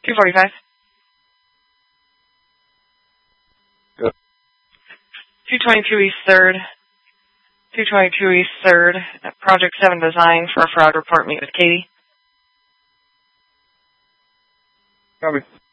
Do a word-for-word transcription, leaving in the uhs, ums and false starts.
two forty-five. Good. two twenty-two East third. two twenty-two East third. Project seven design for a fraud report. Meet with Katie. Copy.